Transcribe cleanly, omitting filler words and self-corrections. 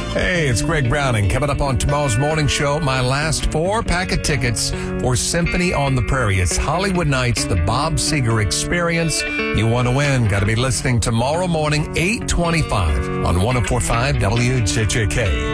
Hey, it's Greg Browning. Coming up on tomorrow's morning show, my last 4-pack of tickets for Symphony on the Prairie. It's Hollywood Nights, the Bob Seger Experience. You want to win. Got to be listening tomorrow morning, 8:25 on 104.5 WJJK.